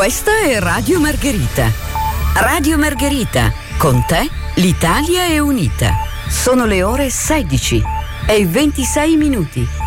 Questa è Radio Margherita. Radio Margherita, con te l'Italia è unita. Sono le ore 16 e 26 minuti.